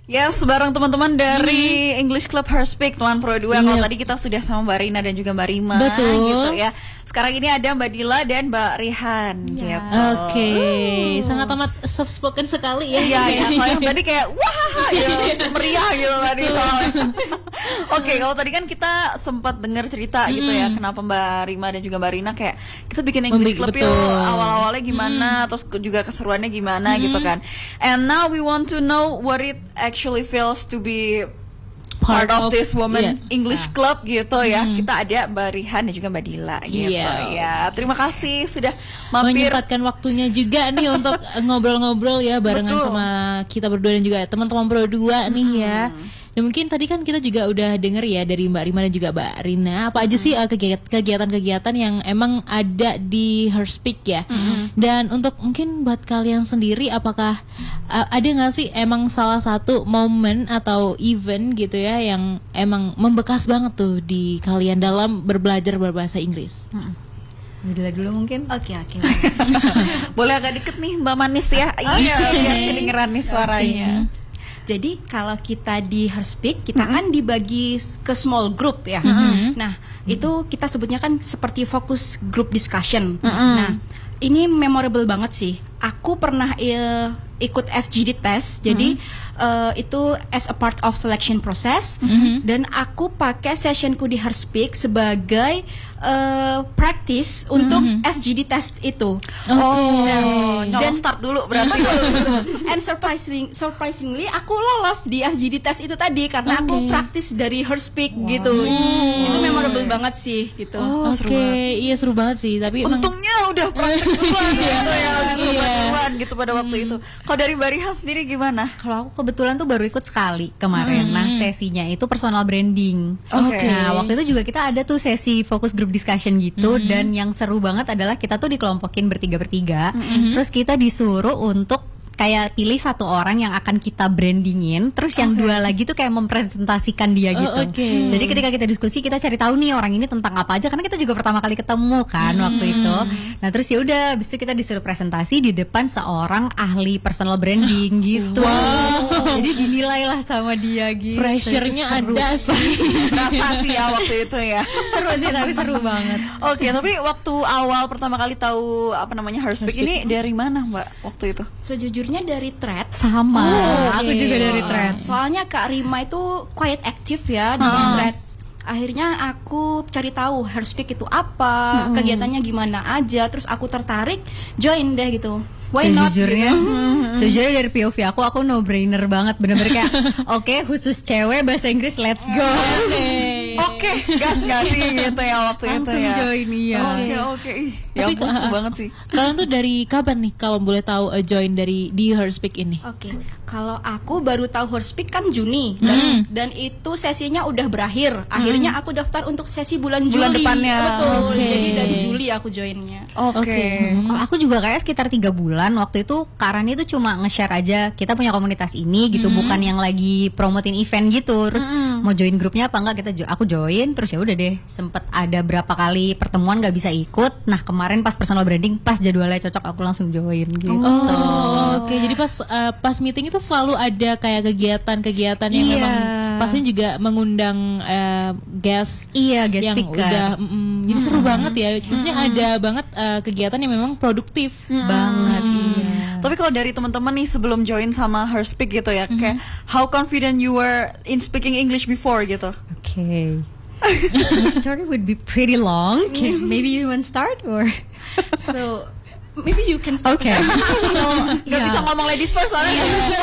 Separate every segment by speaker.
Speaker 1: Yes, bareng teman-teman dari English Club Herspeak Tuan Pro 2. Kalau tadi kita sudah sama Mbak Rina dan juga Mbak Rima.
Speaker 2: Betul.
Speaker 1: Gitu ya. Sekarang ini ada Mbak Dila dan Mbak Rihan gitu.
Speaker 2: Oke, sangat amat soft spoken sekali ya.
Speaker 1: Iya, ya. Kalau yang tadi kayak wah, ya, meriah gitu tadi soalnya. Oke, kalau tadi kan kita sempat dengar cerita gitu ya, kenapa Mbak Rima dan juga Mbak Rina kayak kita bikin English Club yuk, awal-awalnya gimana, terus juga keseruannya gimana gitu kan. And now we want to know what it actually feels to be part of this woman English Club gitu ya. Kita ada Mbak Rihan dan juga Mbak Dila gitu ya. Terima kasih sudah mampir,
Speaker 2: menyempatkan waktunya juga nih untuk ngobrol-ngobrol ya barengan sama kita berdua dan juga teman-teman berdua nih ya. Dan mungkin tadi kan kita juga udah denger ya dari Mbak Rima dan juga Mbak Rina apa aja sih kegiatan-kegiatan yang emang ada di Herspeak ya. Dan untuk mungkin buat kalian sendiri, apakah ada nggak sih emang salah satu momen atau event gitu ya yang emang membekas banget tuh di kalian dalam berbelajar berbahasa Inggris?
Speaker 3: Dila dulu mungkin.
Speaker 1: Oke. Boleh agak deket nih Mbak Manis ya. Iya, biar kedengeran nih suaranya.
Speaker 4: Jadi kalau kita di Herspeak kita kan dibagi ke small group ya. Nah itu kita sebutnya kan seperti focus group discussion. Nah ini memorable banget sih. Aku pernah ikut FGD test. Jadi itu as a part of selection process. Dan aku pakai sessionku di Herspeak sebagai practice untuk FGD test itu.
Speaker 1: Dan start dulu berarti.
Speaker 4: And surprisingly aku lolos di FGD test itu tadi karena aku praktis dari Herspeak gitu. Itu memorable banget sih gitu.
Speaker 2: Iya seru banget sih. Tapi
Speaker 1: untungnya udah praktik duluan gitu ya, duluan gitu pada waktu itu. Kalau dari Mbak Rihan sendiri gimana?
Speaker 3: Kalau aku kebetulan tuh baru ikut sekali kemarin. Nah sesinya itu personal branding. Nah waktu itu juga kita ada tuh sesi focus group discussion gitu. Dan yang seru banget adalah kita tuh dikelompokin bertiga. Terus kita disuruh untuk kayak pilih satu orang yang akan kita brandingin, terus yang dua lagi tuh kayak mempresentasikan dia gitu. Jadi ketika kita diskusi kita cari tahu nih orang ini tentang apa aja karena kita juga pertama kali ketemu kan waktu itu. Nah terus ya udah, habis itu kita disuruh presentasi di depan seorang ahli personal branding gitu. Jadi dinilailah sama dia gitu.
Speaker 2: Pressure-nya ada sih.
Speaker 1: Rasa sih ya waktu itu ya.
Speaker 3: Seru sih, tapi seru banget.
Speaker 1: Oke, tapi waktu awal pertama kali tahu apa namanya Herspeak ini dari mana Mbak waktu itu?
Speaker 4: Sejujurnya dari Threads.
Speaker 3: Sama, aku juga dari Threads.
Speaker 4: Soalnya Kak Rima itu quite aktif ya di Threads. Akhirnya aku cari tahu Herspeak itu apa, kegiatannya gimana aja, terus aku tertarik join deh gitu. Why not?
Speaker 3: Sejujurnya dari POV aku no brainer banget, bener-bener kayak oke, khusus cewek bahasa Inggris, let's go.
Speaker 1: Oke, gas gak sih gitu ya waktu
Speaker 3: langsung
Speaker 1: itu ya.
Speaker 3: Join ya.
Speaker 1: Oke. Ya ampun, seru banget sih.
Speaker 2: Kalian tuh dari kapan nih kalau boleh tahu join dari di Herspeak ini?
Speaker 4: Oke, kalau aku baru tahu Herspeak kan Juni dan itu sesinya udah berakhir. Akhirnya aku daftar untuk sesi bulan Juli.
Speaker 1: Depannya.
Speaker 4: Betul. Jadi dari Juli aku joinnya.
Speaker 1: Oke.
Speaker 3: Kalau aku juga kayak sekitar 3 bulan. Waktu itu Karani itu cuma nge-share aja kita punya komunitas ini gitu, bukan yang lagi promotin event gitu. Terus mau join grupnya apa enggak, aku join. Terus ya udah deh, sempet ada berapa kali pertemuan gak bisa ikut. Nah kemarin pas personal branding, pas jadwalnya cocok, aku langsung join gitu.
Speaker 2: Oke, jadi pas meeting itu selalu ada kayak kegiatan-kegiatan yang memang pastinya juga mengundang guest.
Speaker 3: Guest
Speaker 2: yang
Speaker 3: speaker.
Speaker 2: Udah, jadi seru banget ya. Maksudnya ada banget kegiatan yang memang produktif
Speaker 3: banget.
Speaker 1: Tapi kalau dari teman-teman nih sebelum join sama Herspeak gitu ya, kayak how confident you were in speaking English before gitu?
Speaker 3: Okay. The story would be pretty long. Maybe you want to start or?
Speaker 4: So maybe you can start.
Speaker 3: Okay. So
Speaker 1: Gak bisa ngomong ladies first soalnya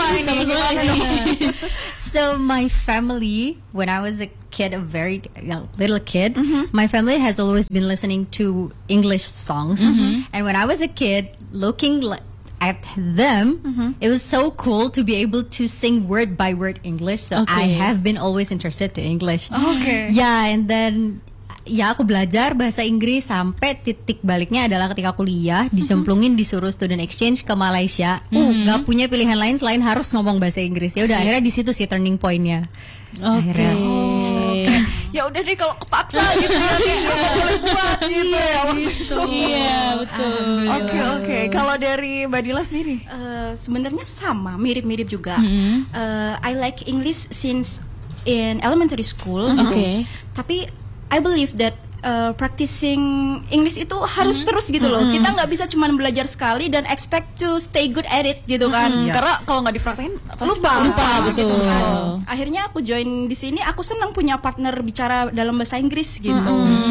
Speaker 3: So my family, when I was a kid, a very little kid, my family has always been listening to English songs. And when I was a kid, looking at them, it was so cool to be able to sing word by word English. So I have been always interested to English. And then aku belajar bahasa Inggris sampai titik baliknya adalah ketika kuliah dicemplungin disuruh student exchange ke Malaysia. Gak punya pilihan lain selain harus ngomong bahasa Inggris. Ya udah akhirnya di situ sih turning pointnya.
Speaker 1: ya udah deh kalau kepaksa gitu ya kayak nggak boleh buat gitu ya waktu itu.
Speaker 2: Iya, betul.
Speaker 1: Oke. Kalau dari Mbak Dila sendiri?
Speaker 4: Sebenarnya sama, mirip-mirip juga. I like English since in elementary school.
Speaker 2: Oke.
Speaker 4: Tapi I believe that practicing English itu harus terus gitu loh. Kita nggak bisa cuma belajar sekali dan expect to stay good at it gitu kan.
Speaker 1: Karena kalau nggak dipraktekin
Speaker 4: Lupa
Speaker 2: betul.
Speaker 4: gitu kan. Akhirnya aku join di sini, aku senang punya partner bicara dalam bahasa Inggris gitu.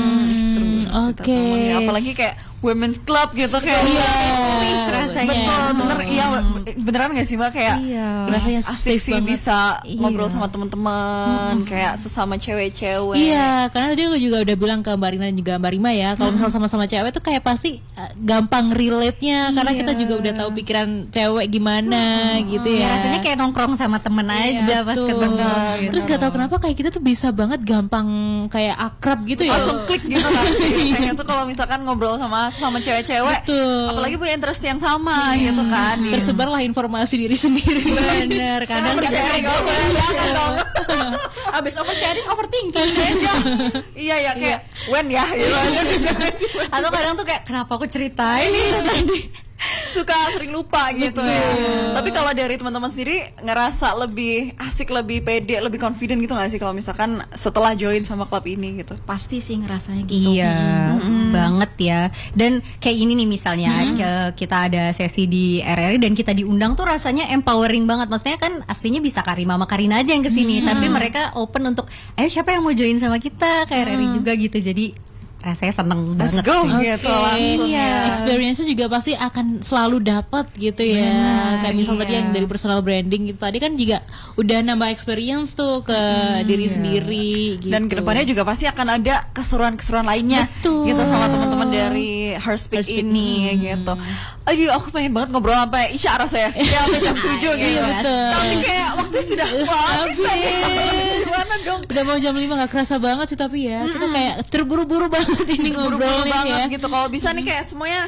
Speaker 2: Oke.
Speaker 1: Apalagi kayak women's club gitu kayak
Speaker 3: rasanya.
Speaker 1: betul bener iya beneran nggak sih Mbak kayak
Speaker 2: Rasanya
Speaker 1: asik
Speaker 2: safe
Speaker 1: sih
Speaker 2: banget.
Speaker 1: bisa ngobrol sama teman-teman kayak sesama cewek-cewek.
Speaker 2: Iya, karena tadi aku juga udah bilang ke Mbak Rina dan juga Mbak Rima ya, kalau misal sama-sama cewek tuh kayak pasti gampang relate-nya karena kita juga udah tahu pikiran cewek gimana gitu ya.
Speaker 3: Ya, rasanya kayak nongkrong sama temen aja pas
Speaker 2: Betul.
Speaker 3: ketemu gitu.
Speaker 2: Terus gak tahu kenapa kayak kita tuh bisa banget gampang kayak akrab gitu ya.
Speaker 1: Langsung klik gitu kan sih. Kayaknya tuh kalau misalkan ngobrol sama cewek-cewek,
Speaker 2: Betul.
Speaker 1: apalagi punya interest yang sama gitu kan.
Speaker 2: Tersebarlah informasi diri sendiri.
Speaker 3: Bener, kadang kita
Speaker 1: sharing jangan dong.
Speaker 4: Abis oversharing, overthinking.
Speaker 1: Iya ya kayak when ya gitu.
Speaker 3: atau kadang tuh kayak kenapa aku ceritain nih tadi.
Speaker 1: Suka sering lupa gitu ya. Tapi kalau dari teman-teman sendiri ngerasa lebih asik, lebih pede, lebih confident gitu nggak sih kalau misalkan setelah join sama klub ini gitu?
Speaker 4: Pasti sih ngerasanya gitu.
Speaker 3: Iya, banget ya. Dan kayak ini nih misalnya kita ada sesi di RRI dan kita diundang tuh rasanya empowering banget. Maksudnya kan aslinya bisa Karima sama Karina aja yang kesini, tapi mereka open untuk, ayo siapa yang mau join sama kita ke RRI juga gitu. Jadi rasanya seneng
Speaker 1: Let's
Speaker 3: banget
Speaker 1: go
Speaker 3: sih.
Speaker 1: gitu langsung ya.
Speaker 2: Experience-nya juga pasti akan selalu dapat gitu ya. Kayak misal tadi yang dari personal branding gitu tadi kan juga udah nambah experience tuh ke diri sendiri gitu.
Speaker 1: Dan kedepannya juga pasti akan ada keseruan-keseruan lainnya
Speaker 2: Betul.
Speaker 1: gitu sama teman-teman dari Herspeak ini gitu. Aduh aku pengen banget ngobrol sampai Isya rasanya ya sampai jam 7 gitu.
Speaker 2: betul.
Speaker 1: Tapi kayak waktu sudah habis tapi gimana dong?
Speaker 2: Udah mau jam 5 gak kerasa banget sih tapi ya kita kayak terburu-buru banget ini
Speaker 1: Buru-buru
Speaker 2: ngobrolnya
Speaker 1: banget
Speaker 2: ya.
Speaker 1: gitu. Kalau bisa nih kayak semuanya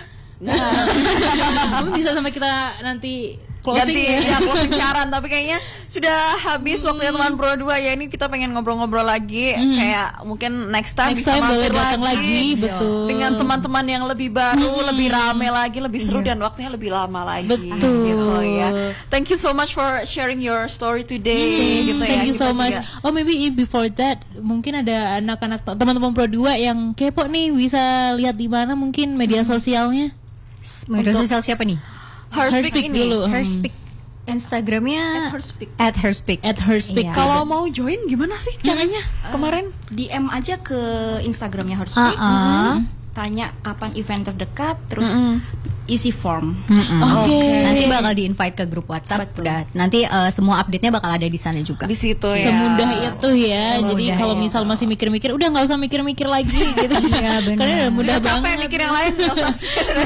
Speaker 2: Mungkin bisa sampai kita nanti closing
Speaker 1: ganti
Speaker 2: ya.
Speaker 1: closing siaran, tapi kayaknya sudah habis waktunya teman Pro 2 ya. Ini kita pengen ngobrol-ngobrol lagi kayak mungkin next time
Speaker 2: Next
Speaker 1: bisa
Speaker 2: time boleh
Speaker 1: mampir
Speaker 2: datang lagi, betul.
Speaker 1: dengan teman-teman yang lebih baru, lebih rame lagi, lebih seru dan waktunya lebih lama lagi.
Speaker 2: Betul.
Speaker 1: Gitu ya. Thank you so much for sharing your story today gitu ya.
Speaker 2: Thank you
Speaker 1: Kita
Speaker 2: so much.
Speaker 1: juga-
Speaker 2: Oh maybe before that mungkin ada anak-anak teman-teman Pro 2 yang kepo nih bisa lihat di mana mungkin media sosialnya.
Speaker 3: Media sosial siapa nih?
Speaker 1: Herspeak
Speaker 2: Herspeak
Speaker 1: ini.
Speaker 2: dulu.
Speaker 3: Herspeak. Instagramnya
Speaker 4: Herspeak.
Speaker 3: @Herspeak.
Speaker 2: At Herspeak.
Speaker 3: Iya.
Speaker 1: Kalau mau join gimana sih caranya? Kemarin
Speaker 4: DM aja ke Instagramnya Herspeak. Tanya kapan event terdekat, terus isi form.
Speaker 2: Oke.
Speaker 3: Nanti bakal di-invite ke grup WhatsApp.
Speaker 4: Betul.
Speaker 3: Udah, nanti semua update-nya bakal ada di sana juga.
Speaker 1: di situ ya.
Speaker 2: Semudah itu ya.
Speaker 3: Semudah
Speaker 2: Jadi kalau
Speaker 3: itu.
Speaker 2: misal masih mikir-mikir, udah nggak usah mikir-mikir lagi gitu.
Speaker 3: Iya, benar.
Speaker 2: Karena udah mudah
Speaker 1: Sudah capek
Speaker 2: banget.
Speaker 1: mikir yang lain nggak usah.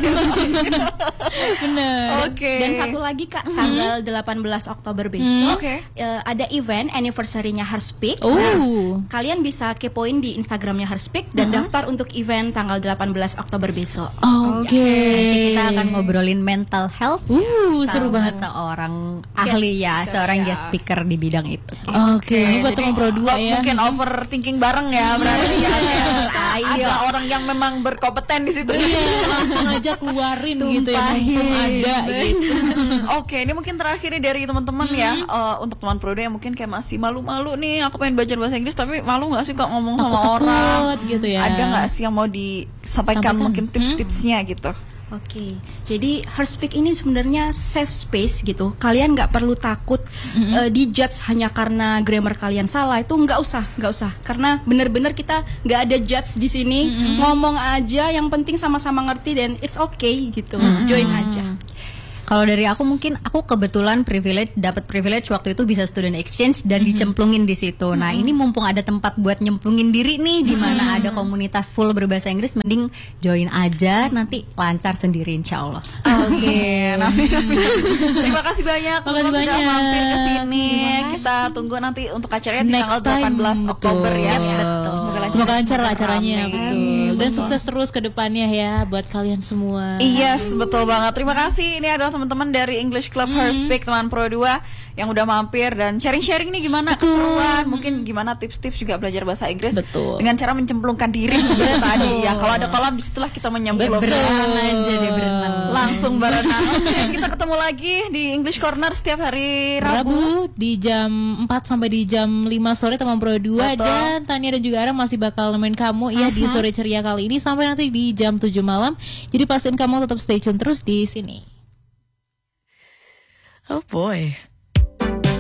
Speaker 2: Bener.
Speaker 1: Oke.
Speaker 4: Dan satu lagi Kak, tanggal 18 Oktober besok
Speaker 1: Oke.
Speaker 4: ada event anniversary-nya Herspeak.
Speaker 2: Oh.
Speaker 4: Nah, kalian bisa kepoin di Instagramnya Herspeak dan daftar untuk event tanggal 18 Oktober besok.
Speaker 2: Oke.
Speaker 3: Nanti kita akan ngobrolin mental health
Speaker 2: seru
Speaker 3: sama
Speaker 2: banget.
Speaker 3: seorang ahli ya,
Speaker 4: speaker,
Speaker 3: seorang
Speaker 4: ya.
Speaker 3: guest speaker di bidang itu.
Speaker 2: Oke, ini buat teman Pro 2 ya.
Speaker 1: Mungkin overthinking bareng ya berarti ya.
Speaker 3: Ayo.
Speaker 1: Ada orang yang memang berkompeten di situ.
Speaker 2: Iya, langsung aja keluarin gitu ya. Mumpung ada gitu.
Speaker 1: Oke, ini mungkin terakhir nih dari teman-teman ya untuk teman Pro 2 yang mungkin kayak masih malu-malu nih, aku pengen belajar bahasa Inggris tapi malu nggak sih kok ngomong sama
Speaker 2: Takut
Speaker 1: orang
Speaker 2: gitu ya.
Speaker 1: Ada nggak sih yang mau disampaikan
Speaker 2: Sampaikan.
Speaker 1: mungkin tips-tipsnya gitu?
Speaker 4: Oke, jadi Herspeak ini sebenarnya safe space gitu. Kalian nggak perlu takut dijudge hanya karena grammar kalian salah. Itu nggak usah. Karena bener-bener kita nggak ada judge di sini. Ngomong aja, yang penting sama-sama ngerti dan it's okay gitu. Join aja.
Speaker 3: Kalau dari aku mungkin aku kebetulan dapat privilege waktu itu bisa student exchange dan dicemplungin di situ. Nah, ini mumpung ada tempat buat nyemplungin diri nih di mana ada komunitas full berbahasa Inggris, mending join aja, nanti lancar sendiri insyaallah.
Speaker 1: Oke, terima kasih banyak
Speaker 2: Makasih
Speaker 1: sudah
Speaker 2: banyak.
Speaker 1: mampir ke sini. Kita tunggu nanti untuk acaranya di
Speaker 2: Next
Speaker 1: tanggal
Speaker 2: time,
Speaker 1: 18 Oktober ya.
Speaker 2: betul.
Speaker 1: Semoga
Speaker 2: Semoga lancar lah
Speaker 1: semoga
Speaker 2: acaranya,
Speaker 1: rame.
Speaker 2: betul. Dan sukses terus ke depannya ya buat kalian semua.
Speaker 1: Yes, betul banget. Terima kasih. Ini adalah teman-teman dari English Club Her Speak teman Pro 2 yang udah mampir dan sharing-sharing nih gimana keseruan, mungkin gimana tips-tips juga belajar bahasa Inggris.
Speaker 2: Betul.
Speaker 1: Dengan cara mencemplungkan diri gitu tadi ya. Kalau ada kolam disitulah kita menyemplung.
Speaker 3: Berenang aja deh, berenang.
Speaker 1: Langsung berenang. Oke, kita ketemu lagi di English Corner setiap hari Rabu
Speaker 2: di jam 4 sampai di jam 5 sore teman Pro 2.
Speaker 1: Betul.
Speaker 2: Dan Tania dan juga Ara masih bakal nemenin kamu ya di sore ceria kali ini sampai nanti di jam 7 malam. Jadi pastiin kamu tetap stay tune terus di sini.
Speaker 5: Oh boy.